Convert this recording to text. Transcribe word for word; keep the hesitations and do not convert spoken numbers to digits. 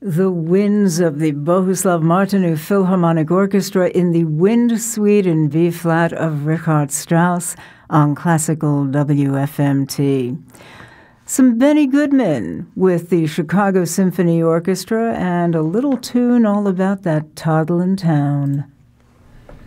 The Winds of the Bohuslav Martinu Philharmonic Orchestra in the Wind Suite in B-flat of Richard Strauss on Classical W F M T. Some Benny Goodman with the Chicago Symphony Orchestra and a little tune all about that toddlin' town.